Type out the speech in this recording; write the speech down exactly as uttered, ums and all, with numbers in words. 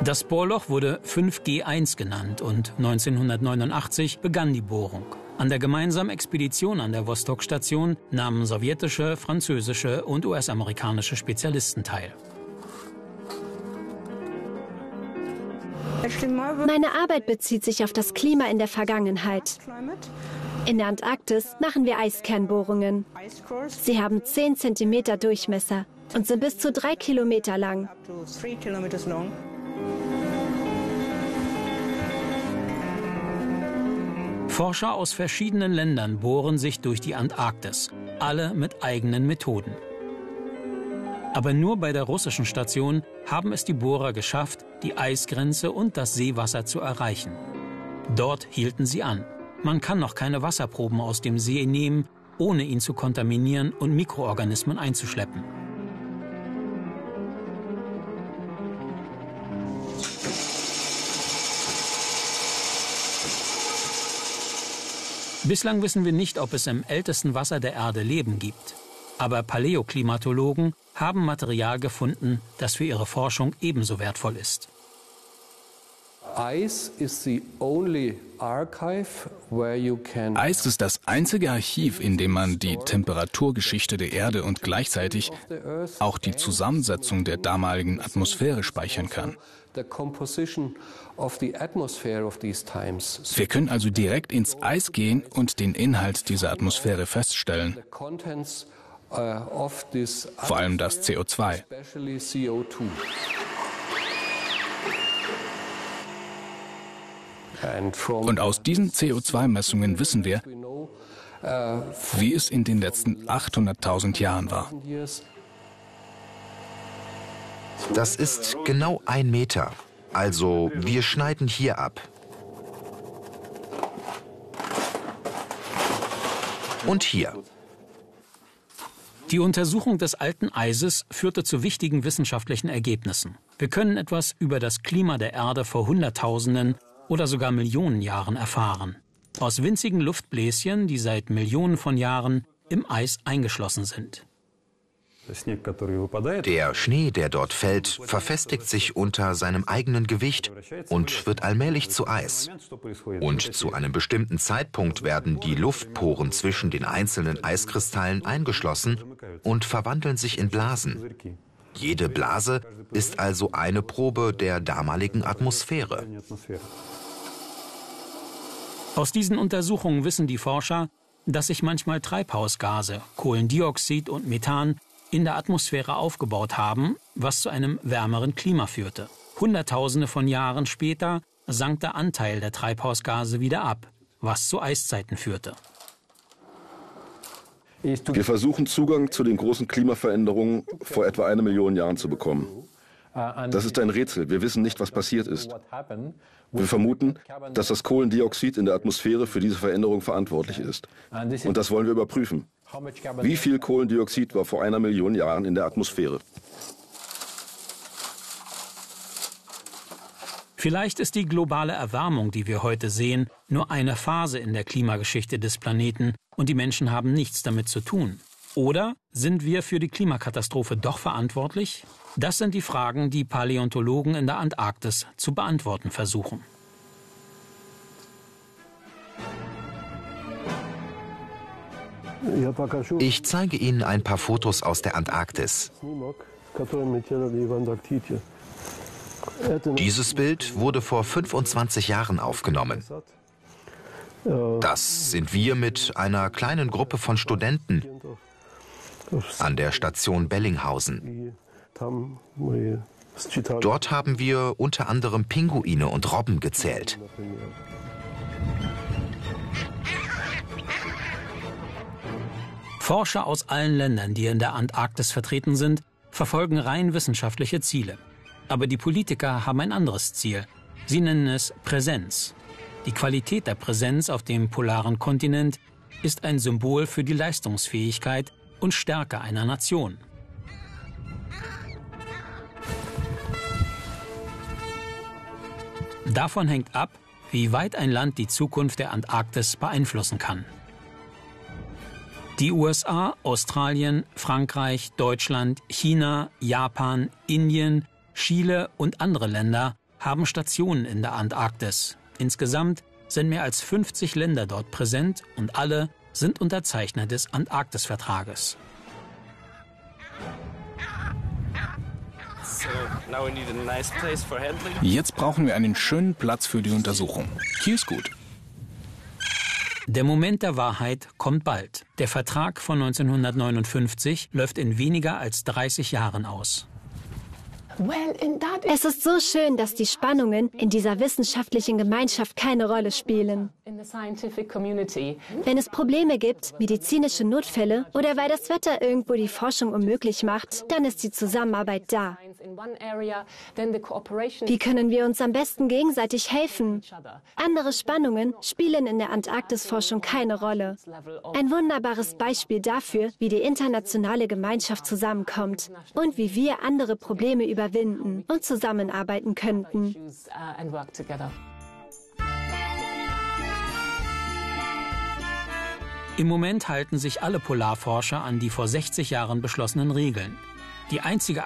Das Bohrloch wurde fünf G eins genannt und neunzehnhundertneunundachtzig begann die Bohrung. An der gemeinsamen Expedition an der Vostok-Station nahmen sowjetische, französische und U S-amerikanische Spezialisten teil. Meine Arbeit bezieht sich auf das Klima in der Vergangenheit. In der Antarktis machen wir Eiskernbohrungen. Sie haben zehn Zentimeter Durchmesser und sind bis zu drei Kilometer lang. Forscher aus verschiedenen Ländern bohren sich durch die Antarktis, alle mit eigenen Methoden. Aber nur bei der russischen Station haben es die Bohrer geschafft, die Eisgrenze und das Seewasser zu erreichen. Dort hielten sie an. Man kann noch keine Wasserproben aus dem See nehmen, ohne ihn zu kontaminieren und Mikroorganismen einzuschleppen. Bislang wissen wir nicht, ob es im ältesten Wasser der Erde Leben gibt. Aber Paläoklimatologen haben Material gefunden, das für ihre Forschung ebenso wertvoll ist. Eis ist das einzige Archiv, in dem man die Temperaturgeschichte der Erde und gleichzeitig auch die Zusammensetzung der damaligen Atmosphäre speichern kann. Wir können also direkt ins Eis gehen und den Inhalt dieser Atmosphäre feststellen. Vor allem das C O zwei. Und aus diesen C O zwei Messungen wissen wir, wie es in den letzten achthunderttausend Jahren war. Das ist genau ein Meter. Also wir schneiden hier ab. Und hier. Die Untersuchung des alten Eises führte zu wichtigen wissenschaftlichen Ergebnissen. Wir können etwas über das Klima der Erde vor Hunderttausenden oder sogar Millionen Jahren erfahren. Aus winzigen Luftbläschen, die seit Millionen von Jahren im Eis eingeschlossen sind. Der Schnee, der dort fällt, verfestigt sich unter seinem eigenen Gewicht und wird allmählich zu Eis. Und zu einem bestimmten Zeitpunkt werden die Luftporen zwischen den einzelnen Eiskristallen eingeschlossen und verwandeln sich in Blasen. Jede Blase ist also eine Probe der damaligen Atmosphäre. Aus diesen Untersuchungen wissen die Forscher, dass sich manchmal Treibhausgase, Kohlendioxid und Methan, in der Atmosphäre aufgebaut haben, was zu einem wärmeren Klima führte. Hunderttausende von Jahren später sank der Anteil der Treibhausgase wieder ab, was zu Eiszeiten führte. Wir versuchen, Zugang zu den großen Klimaveränderungen vor etwa einer Million Jahren zu bekommen. Das ist ein Rätsel. Wir wissen nicht, was passiert ist. Wir vermuten, dass das Kohlendioxid in der Atmosphäre für diese Veränderung verantwortlich ist. Und das wollen wir überprüfen. Wie viel Kohlendioxid war vor einer Million Jahren in der Atmosphäre? Vielleicht ist die globale Erwärmung, die wir heute sehen, nur eine Phase in der Klimageschichte des Planeten und die Menschen haben nichts damit zu tun. Oder sind wir für die Klimakatastrophe doch verantwortlich? Das sind die Fragen, die Paläontologen in der Antarktis zu beantworten versuchen. Ich zeige Ihnen ein paar Fotos aus der Antarktis. Dieses Bild wurde vor fünfundzwanzig Jahren aufgenommen. Das sind wir mit einer kleinen Gruppe von Studenten an der Station Bellinghausen. Dort haben wir unter anderem Pinguine und Robben gezählt. Forscher aus allen Ländern, die in der Antarktis vertreten sind, verfolgen rein wissenschaftliche Ziele. Aber die Politiker haben ein anderes Ziel. Sie nennen es Präsenz. Die Qualität der Präsenz auf dem polaren Kontinent ist ein Symbol für die Leistungsfähigkeit und Stärke einer Nation. Davon hängt ab, wie weit ein Land die Zukunft der Antarktis beeinflussen kann. Die U S A, Australien, Frankreich, Deutschland, China, Japan, Indien, Chile und andere Länder haben Stationen in der Antarktis. Insgesamt sind mehr als fünfzig Länder dort präsent und alle sind Unterzeichner des Antarktisvertrages. Jetzt brauchen wir einen schönen Platz für die Untersuchung. Hier ist gut. Der Moment der Wahrheit kommt bald. Der Vertrag von neunzehnhundertneunundfünfzig läuft in weniger als dreißig Jahren aus. Es ist so schön, dass die Spannungen in dieser wissenschaftlichen Gemeinschaft keine Rolle spielen. Wenn es Probleme gibt, medizinische Notfälle oder weil das Wetter irgendwo die Forschung unmöglich macht, dann ist die Zusammenarbeit da. Wie können wir uns am besten gegenseitig helfen? Andere Spannungen spielen in der Antarktisforschung keine Rolle. Ein wunderbares Beispiel dafür, wie die internationale Gemeinschaft zusammenkommt und wie wir andere Probleme überwinden und zusammenarbeiten könnten. Im Moment halten sich alle Polarforscher an die vor sechzig Jahren beschlossenen Regeln. Die einzige